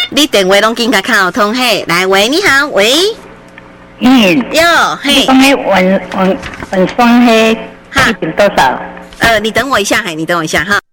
你电话拢紧甲卡通嘿，来喂，你好，喂，哟，嘿， 你讲迄文双迄一瓶多少？ 你等我一下，你等我一下哈。